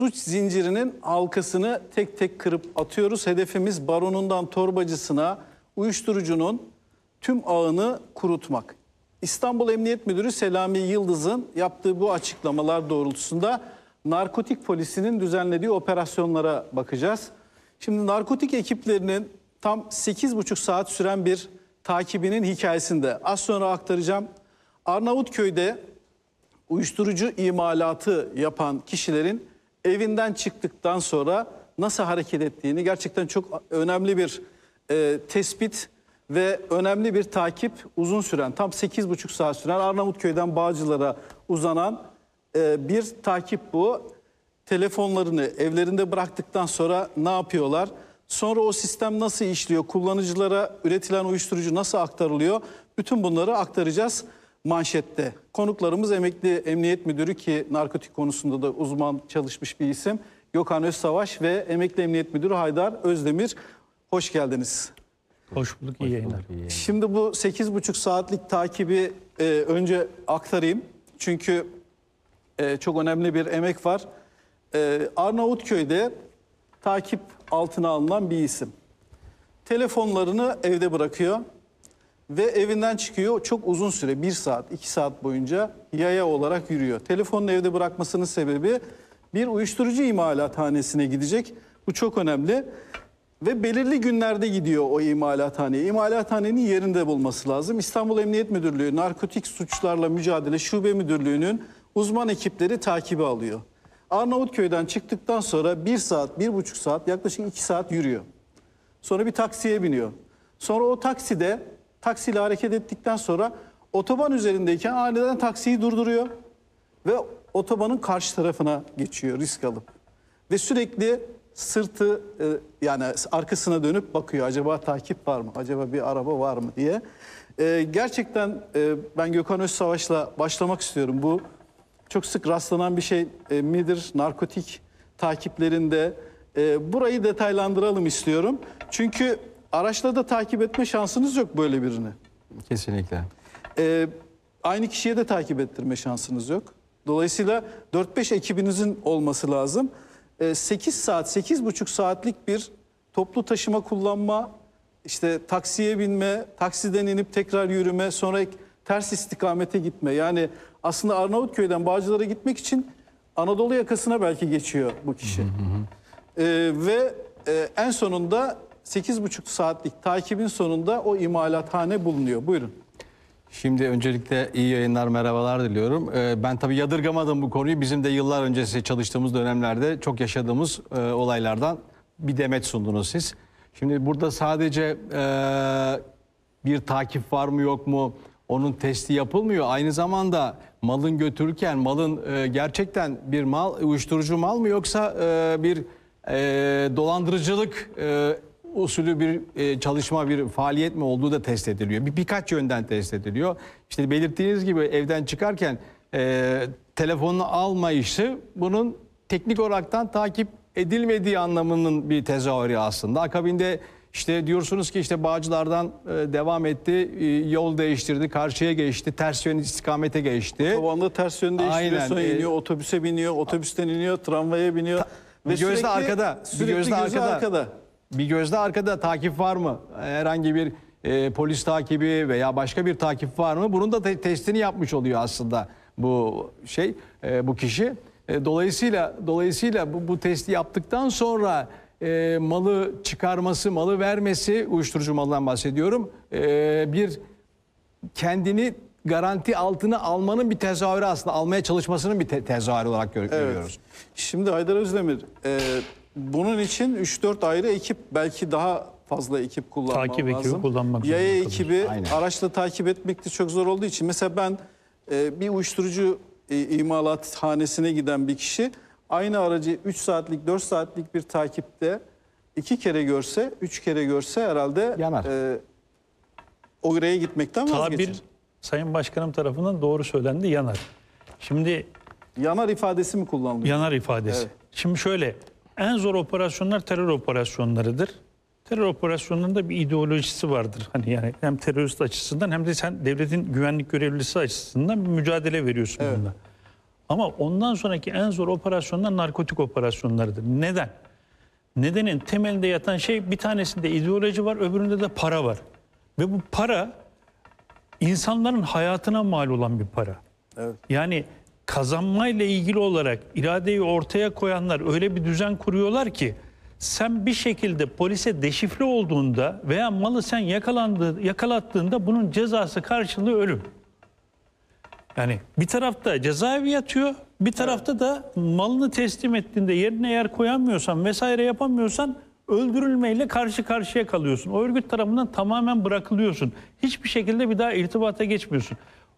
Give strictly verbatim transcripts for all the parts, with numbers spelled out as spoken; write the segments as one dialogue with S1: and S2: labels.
S1: Suç zincirinin halkasını tek tek kırıp atıyoruz. Hedefimiz baronundan torbacısına uyuşturucunun tüm ağını kurutmak. İstanbul Emniyet Müdürü Selami Yıldız'ın yaptığı bu açıklamalar doğrultusunda narkotik polisinin düzenlediği operasyonlara bakacağız. Şimdi narkotik ekiplerinin tam sekiz buçuk saat süren bir takibinin hikayesinde az sonra aktaracağım. Arnavutköy'de uyuşturucu imalatı yapan kişilerin evinden çıktıktan sonra nasıl hareket ettiğini gerçekten çok önemli bir e, tespit ve önemli bir takip, uzun süren tam sekiz buçuk saat süren Arnavutköy'den Bağcılar'a uzanan e, bir takip bu. Telefonlarını evlerinde bıraktıktan sonra ne yapıyorlar? Sonra o sistem nasıl işliyor? Kullanıcılara üretilen uyuşturucu nasıl aktarılıyor? Bütün bunları aktaracağız manşette. Konuklarımız emekli emniyet müdürü ki narkotik konusunda da uzman çalışmış bir isim. Gökhan Özsavaş ve emekli emniyet müdürü Haydar Özdemir. Hoş geldiniz.
S2: Hoş bulduk, iyi yayınlar.
S1: Şimdi bu sekiz buçuk saatlik takibi e, önce aktarayım. Çünkü e, çok önemli bir emek var. E, Arnavutköy'de takip altına alınan bir isim. Telefonlarını evde bırakıyor ve evinden çıkıyor. Çok uzun süre, bir saat, iki saat boyunca yaya olarak yürüyor. Telefonunu evde bırakmasının sebebi bir uyuşturucu imalathanesine gidecek. Bu çok önemli. Ve belirli günlerde gidiyor o imalathaneye. İmalathanenin yerinde bulması lazım. İstanbul Emniyet Müdürlüğü Narkotik Suçlarla Mücadele Şube Müdürlüğü'nün uzman ekipleri takibi alıyor. Arnavutköy'den çıktıktan sonra bir saat, bir buçuk saat, yaklaşık iki saat yürüyor. Sonra bir taksiye biniyor. Sonra o takside, taksiyle hareket ettikten sonra otoban üzerindeyken aniden taksiyi durduruyor. Ve otobanın karşı tarafına geçiyor risk alıp. Ve sürekli sırtı yani arkasına dönüp bakıyor. Acaba takip var mı? Acaba bir araba var mı diye. Gerçekten ben Gökhan Özsavaş'la başlamak istiyorum. Bu çok sık rastlanan bir şey midir? Narkotik takiplerinde. Burayı detaylandıralım istiyorum. Çünkü araçla da takip etme şansınız yok böyle birini.
S3: Kesinlikle.
S1: Aynı kişiye de takip ettirme şansınız yok. Dolayısıyla dört beş ekibinizin olması lazım. sekiz saat, sekiz buçuk saatlik bir toplu taşıma kullanma, işte taksiye binme, taksiden inip tekrar yürüme, sonra ters istikamete gitme. Yani aslında Arnavutköy'den Bağcılar'a gitmek için Anadolu yakasına belki geçiyor bu kişi. Hı hı hı. Ee, ve e, en sonunda sekiz buçuk saatlik takibin sonunda o imalathane bulunuyor. Buyurun.
S3: Şimdi öncelikle iyi yayınlar, merhabalar diliyorum. Ee, ben tabii yadırgamadım bu konuyu. Bizim de yıllar öncesi çalıştığımız dönemlerde çok yaşadığımız e, olaylardan bir demet sundunuz siz. Şimdi burada sadece e, bir takip var mı yok mu onun testi yapılmıyor. Aynı zamanda malın götürürken malın e, gerçekten bir mal, uyuşturucu mal mı yoksa e, bir e, dolandırıcılık e, usulü bir e, çalışma, bir faaliyet mi olduğu da test ediliyor. Bir, birkaç yönden test ediliyor. İşte belirttiğiniz gibi evden çıkarken e, telefonunu almayışı bunun teknik olaraktan takip edilmediği anlamının bir tezahürü aslında. Akabinde işte diyorsunuz ki işte Bağcılar'dan e, devam etti, e, yol değiştirdi, karşıya geçti, ters yön istikamete geçti.
S1: Otobanda ters yön değiştiriyor, sonra iniyor, otobüse biniyor, otobüsten iniyor, tramvaya biniyor. Ta,
S3: ve bir gözde sürekli, arkada,
S1: sürekli
S3: bir gözde arkada.
S1: arkada.
S3: Bir gözde arkada takip var mı? Herhangi bir e, polis takibi veya başka bir takip var mı? Bunun da te testini yapmış oluyor aslında bu şey, e, bu kişi. E, dolayısıyla dolayısıyla bu, bu testi yaptıktan sonra e, malı çıkarması, malı vermesi, uyuşturucu malından bahsediyorum. E, bir kendini garanti altına almanın bir tezahürü aslında, almaya çalışmasının bir te tezahürü olarak gör evet. görüyoruz.
S1: Şimdi Haydar Özdemir, e, bunun için üç dört ayrı ekip, belki daha fazla ekip kullanmak
S2: takip
S1: lazım.
S2: Takip ekibi kullanmak lazım.
S1: Yaya ekibi
S3: Aynen.
S1: araçla takip etmek de çok zor olduğu için. Mesela ben e, bir uyuşturucu e, imalathanesine giden bir kişi aynı aracı üç saatlik, dört saatlik bir takipte iki kere görse, üç kere görse herhalde
S3: yanar. E,
S1: oraya gitmekten vazgeçer.
S2: Tabir Sayın Başkanım tarafından doğru söylendi, yanar. Şimdi
S1: yanar ifadesi mi kullanılıyor?
S2: Yanar ifadesi. Evet. Şimdi şöyle, en zor operasyonlar terör operasyonlarıdır. Terör operasyonlarında bir ideolojisi vardır. Hani yani hem terörist açısından hem de sen devletin güvenlik görevlisi açısından bir mücadele veriyorsun
S1: evet.
S2: bununla. Ama ondan sonraki en zor operasyonlar narkotik operasyonlarıdır. Neden? Nedenin temelinde yatan şey, bir tanesinde ideoloji var, öbüründe de para var. Ve bu para insanların hayatına mal olan bir para.
S1: Evet.
S2: Yani kazanmayla ilgili olarak iradeyi ortaya koyanlar öyle bir düzen kuruyorlar ki sen bir şekilde polise deşifre olduğunda veya malı sen yakalandığı, yakalattığında bunun cezası karşılığı ölüm. Yani bir tarafta cezaevi yatıyor, bir tarafta da malını teslim ettiğinde yerine yer koyamıyorsan vesaire yapamıyorsan öldürülmeyle karşı karşıya kalıyorsun. O örgüt tarafından tamamen bırakılıyorsun. Hiçbir şekilde bir daha irtibata geçmiyorsun.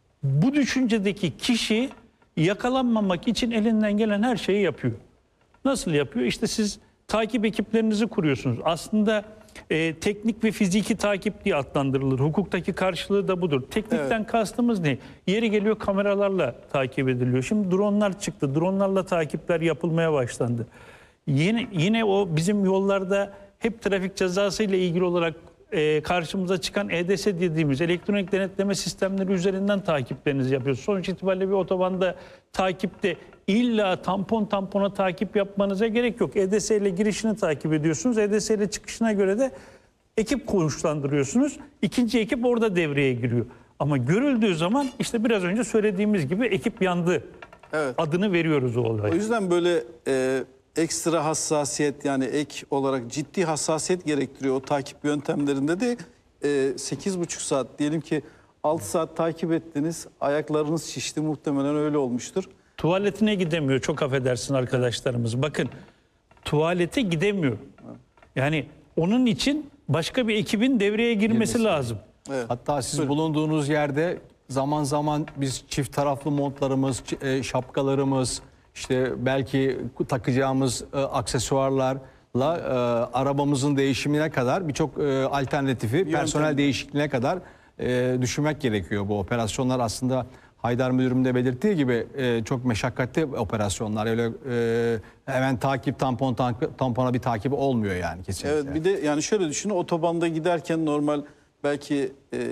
S2: Bu düşüncedeki kişi yakalanmamak için elinden gelen her şeyi yapıyor. Nasıl yapıyor? İşte siz takip ekiplerinizi kuruyorsunuz. Aslında e, teknik ve fiziki takip diye adlandırılır. Hukuktaki karşılığı da budur. Teknikten evet. kastımız ne? Yeri geliyor kameralarla takip ediliyor. Şimdi dronlar çıktı. Dronlarla takipler yapılmaya başlandı. Yine, yine o bizim yollarda hep trafik cezası ile ilgili olarak e, karşımıza çıkan E D S dediğimiz elektronik denetleme sistemleri üzerinden takiplerinizi yapıyorsunuz. Sonuç itibariyle bir otobanda takipte illa tampon tampona takip yapmanıza gerek yok. E D S ile girişini takip ediyorsunuz. E D S ile çıkışına göre de ekip konuşlandırıyorsunuz. İkinci ekip orada devreye giriyor. Ama görüldüğü zaman işte biraz önce söylediğimiz gibi ekip yandı. Evet. Adını veriyoruz o olaya.
S1: O yüzden böyle e, ekstra hassasiyet, yani ek olarak ciddi hassasiyet gerektiriyor o takip yöntemlerinde de. e, sekiz buçuk saat diyelim ki altı saat takip ettiniz, ayaklarınız şişti, muhtemelen öyle olmuştur.
S2: Tuvaletine gidemiyor, çok affedersin arkadaşlarımız. Bakın, tuvalete gidemiyor. Yani onun için başka bir ekibin devreye girmesi
S3: Girmesi.
S2: lazım.
S1: Evet.
S3: Hatta siz
S1: Buyurun.
S3: bulunduğunuz yerde zaman zaman biz çift taraflı montlarımız, e, şapkalarımız, işte belki takacağımız e, aksesuarlarla e, arabamızın değişimine kadar birçok e, alternatifi,
S1: Yöntem.
S3: personel değişikliğine kadar e, düşünmek gerekiyor. Bu operasyonlar aslında Haydar Müdürüm de belirttiği gibi e, çok meşakkatli operasyonlar. Öyle e, hemen takip tampon tampona bir takip olmuyor yani kesinlikle.
S1: Evet, bir de yani şöyle düşünün, otobanda giderken normal belki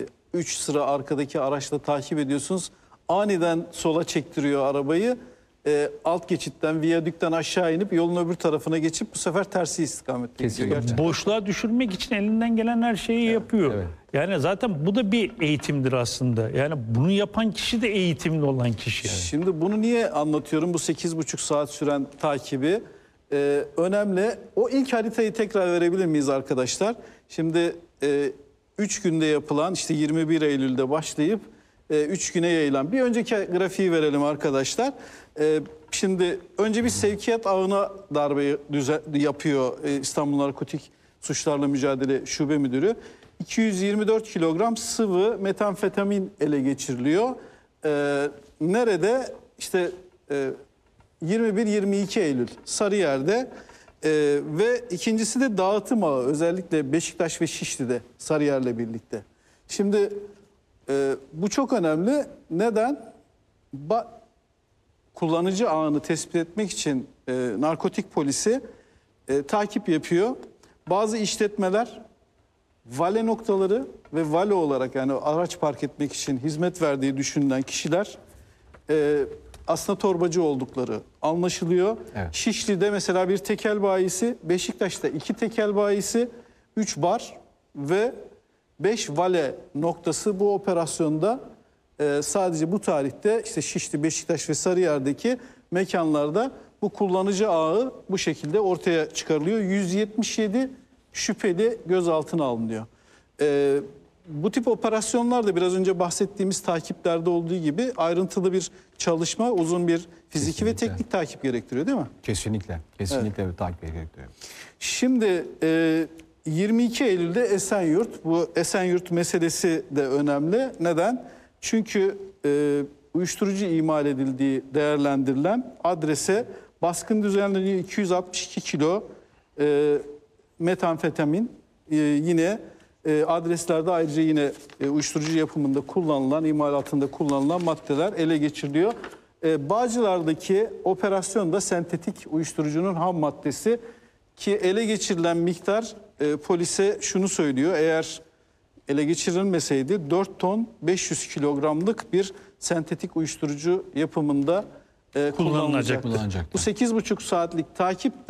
S1: üç sıra arkadaki araçla takip ediyorsunuz. Aniden sola çektiriyor arabayı. E, alt geçitten, viyadükten aşağı inip yolun öbür tarafına geçip bu sefer tersi istikamette gidiyor gerçekten.
S2: Boşluğa düşürmek için elinden gelen her şeyi evet, yapıyor. Evet. Yani zaten bu da bir eğitimdir aslında. Yani bunu yapan kişi de eğitimli olan kişi. Yani.
S1: Şimdi bunu niye anlatıyorum? Bu sekiz buçuk saat süren takibi e, önemli. O ilk haritayı tekrar verebilir miyiz arkadaşlar? Şimdi üç e, günde yapılan, işte yirmi bir Eylül'de başlayıp üç güne yayılan bir önceki grafiği verelim arkadaşlar. Ee, şimdi önce bir sevkiyat ağına darbe yapıyor ee, İstanbul Narkotik Suçlarla Mücadele Şube Müdürü. iki yüz yirmi dört kilogram sıvı metamfetamin ele geçiriliyor. Ee, nerede? İşte e, yirmi bir yirmi iki Eylül Sarıyer'de e, ve ikincisi de dağıtım ağı, özellikle Beşiktaş ve Şişli'de Sarıyer'le birlikte. Şimdi e, bu çok önemli. Neden? Ba kullanıcı ağını tespit etmek için e, narkotik polisi e, takip yapıyor. Bazı işletmeler vale noktaları ve vale olarak, yani araç park etmek için hizmet verdiği düşünülen kişiler e, aslında torbacı oldukları anlaşılıyor. Evet. Şişli'de mesela bir tekel bayisi, Beşiktaş'ta iki tekel bayisi, üç bar ve beş vale noktası bu operasyonda e, sadece bu tarihte işte Şişli, Beşiktaş ve Sarıyer'deki mekanlarda bu kullanıcı ağı bu şekilde ortaya çıkarılıyor. yüz yetmiş yedi şüpheli gözaltına alınıyor. E, bu tip operasyonlarda biraz önce bahsettiğimiz takiplerde olduğu gibi ayrıntılı bir çalışma, uzun bir fiziki kesinlikle ve teknik takip gerektiriyor, değil mi?
S3: Kesinlikle, kesinlikle evet, bir takip gerektiriyor.
S1: Şimdi e, yirmi iki Eylül'de Esenyurt, bu Esenyurt meselesi de önemli. Neden? Çünkü e, uyuşturucu imal edildiği değerlendirilen adrese baskın düzenleniyor. iki yüz altmış iki kilo e, metamfetamin e, yine e, adreslerde ayrıca yine e, uyuşturucu yapımında kullanılan, imalatında kullanılan maddeler ele geçiriliyor. E, Bağcılar'daki operasyonda sentetik uyuşturucunun ham maddesi, ki ele geçirilen miktar e, polise şunu söylüyor: eğer ele geçirilmeseydi dört ton beş yüz kilogramlık bir sentetik uyuşturucu yapımında e,
S2: Kullanılacak.
S1: kullanılacaktır.
S3: Kullanılacaktır.
S1: Bu sekiz buçuk saatlik takip